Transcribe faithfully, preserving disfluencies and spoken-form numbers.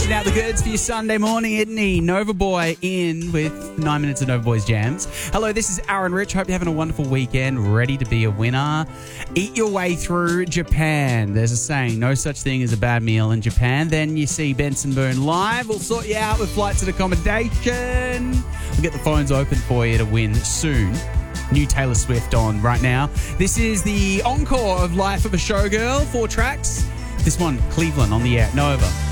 Dishing out the goods for your Sunday morning, isn't he? Nova Boy in with nine minutes of Nova Boy's Jams. Hello, this is Aaron Rich. Hope you're having a wonderful weekend, ready to be a winner. Eat your way through Japan. There's a saying, no such thing as a bad meal in Japan. Then you see Benson Boone live. We'll sort you out with flights and accommodation. We'll get the phones open for you to win soon. New Taylor Swift on right now. This is the encore of Life of a Showgirl. Four tracks. This one, Cleveland on the air. Nova.